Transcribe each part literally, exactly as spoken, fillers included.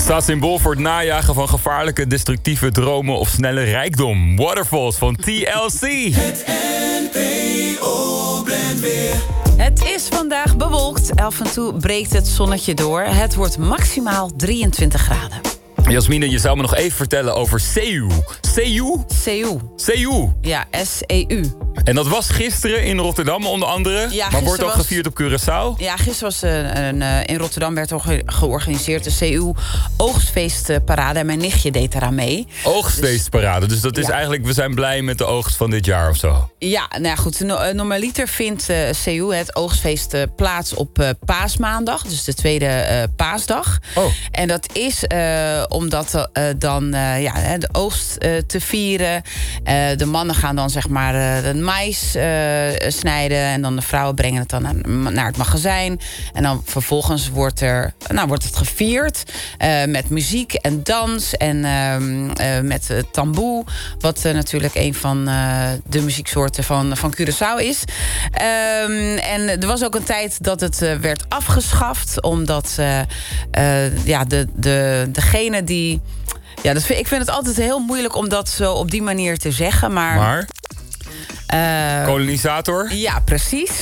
Staat symbool voor het najagen van gevaarlijke, destructieve dromen of snelle rijkdom. Waterfalls van T L C. Het N P O brengt weer. Het is vandaag bewolkt. Af en toe breekt het zonnetje door. Het wordt maximaal drieëntwintig graden. Jasmine, je zou me nog even vertellen over C E U. C E U? C E U. C E U. Ja, S E U. En dat was gisteren in Rotterdam onder andere. Ja, maar wordt ook was... gevierd op Curaçao? Ja, gisteren was uh, een, uh, in Rotterdam werd er ge- georganiseerd de C E U oogstfeestparade. En mijn nichtje deed eraan mee. Oogstfeestparade. Dus dat is ja. eigenlijk, we zijn blij met de oogst van dit jaar of zo. Ja, nou ja, goed. No- uh, normaliter vindt uh, C E U het oogstfeest uh, plaats op uh, paasmaandag. Dus de tweede uh, paasdag. Oh. En dat is uh, omdat uh, dan uh, ja, de oogst uh, te vieren. Uh, de mannen gaan dan zeg maar uh, de mais uh, snijden. En dan de vrouwen brengen het dan naar, naar het magazijn. En dan vervolgens wordt, er, nou, wordt het gevierd. Uh, met muziek en dans. En uh, uh, met uh, tamboe. Wat uh, natuurlijk een van uh, de muzieksoorten van, van Curaçao is. Um, en er was ook een tijd dat het uh, werd afgeschaft. Omdat uh, uh, ja, de, de, degene die... Ja, dat vind, ik vind het altijd heel moeilijk om dat zo op die manier te zeggen. Maar... Maar? Uh, Kolonisator? Ja, precies.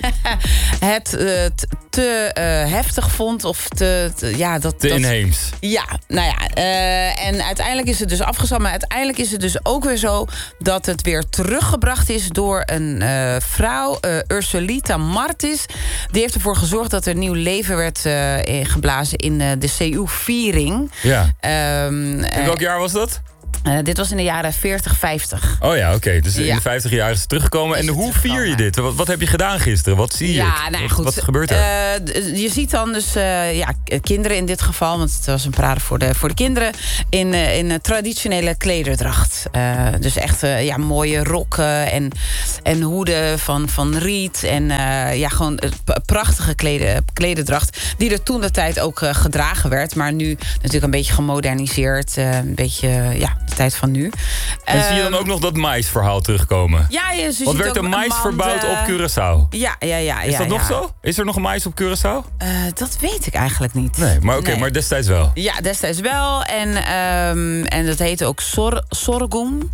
het uh, t- te uh, heftig vond of te... te ja, dat, Te dat, inheems. Ja, nou ja. Uh, en uiteindelijk is het dus afgeschaft. Maar uiteindelijk is het dus ook weer zo dat het weer teruggebracht is door een uh, vrouw, uh, Ursulita Martis. Die heeft ervoor gezorgd dat er nieuw leven werd uh, geblazen in uh, de C E U-viering. Ja. Um, In welk jaar was dat? Uh, dit was in de jaren veertig, vijftig. Oh ja, oké. Okay. Dus in ja. de vijftig jaar is het teruggekomen. Is en het hoe vier je dit? Wat, wat heb je gedaan gisteren? Wat zie je? Ja, nou goed. Wat, wat gebeurt er? Uh, je ziet dan dus uh, ja, kinderen in dit geval, want het was een parade voor de, voor de kinderen, in, uh, in uh, traditionele klederdracht. Uh, dus echt uh, ja, mooie rokken en, en hoeden van, van riet. En uh, ja, gewoon uh, prachtige kleden, klederdracht. Die er toen de tijd ook uh, gedragen werd. Maar nu natuurlijk een beetje gemoderniseerd. Uh, een beetje, uh, ja, de tijd van nu. En uh, zie je dan ook nog dat maisverhaal terugkomen? Ja, je ziet Want werd er mais man, verbouwd uh, op Curaçao? Ja, ja, ja. Is ja, dat ja. nog zo? Is er nog een mais op Curaçao? Uh, dat weet ik eigenlijk niet. Nee, maar oké, okay, nee. maar destijds wel. Ja, destijds wel. En, um, en dat heette ook sor, sorghum. Um,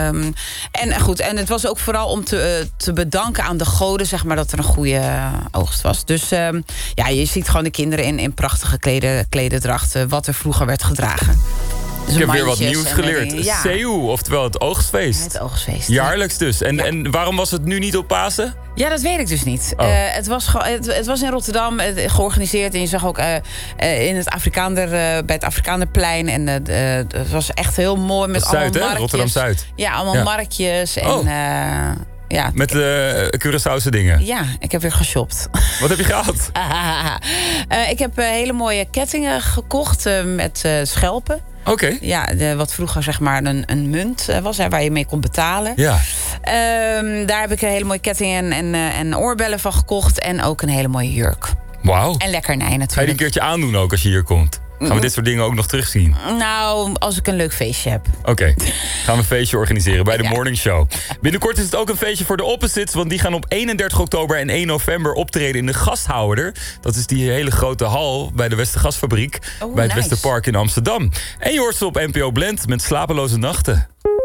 en goed, en het was ook vooral om te, uh, te bedanken aan de goden, zeg maar, dat er een goede uh, oogst was. Dus um, ja, je ziet gewoon de kinderen in, in prachtige kleden, klededrachten, wat er vroeger werd gedragen. Dus ik heb weer wat nieuws geleerd. Ja. C E U, oftewel het oogstfeest. Het oogstfeest. Jaarlijks dus. En, ja. en waarom was het nu niet op Pasen? Ja, dat weet ik dus niet. Oh. Uh, het, was ge- het, het was in Rotterdam uh, georganiseerd. En je zag ook uh, uh, in het Afrikaander, uh, bij het Afrikaanderplein. En uh, uh, het was echt heel mooi met allemaal Zuid, hè? marktjes. Rotterdam-Zuid. Ja, allemaal ja. marktjes. En, oh. uh, ja. Met de uh, Curaçaose dingen. Ja, ik heb weer geshopt. Wat heb je gehad? uh, ik heb uh, hele mooie kettingen gekocht uh, met uh, schelpen. Oké. Okay. Ja, de, wat vroeger zeg maar een, een munt was, hè, waar je mee kon betalen. Ja. Um, daar heb ik een hele mooie ketting en, en, en oorbellen van gekocht. En ook een hele mooie jurk. Wauw. En lekkernij natuurlijk. Ga je die een keertje aandoen ook als je hier komt? Gaan we dit soort dingen ook nog terugzien? Nou, als ik een leuk feestje heb. Oké, okay. Gaan we een feestje organiseren bij de ja. Morning Show. Binnenkort is het ook een feestje voor de Opposites, want die gaan op eenendertig oktober en één november optreden in de Gasthouder. Dat is die hele grote hal bij de Westergasfabriek, oh, bij het nice. Westerpark in Amsterdam. En je hoort ze op N P O Blend met Slapeloze Nachten.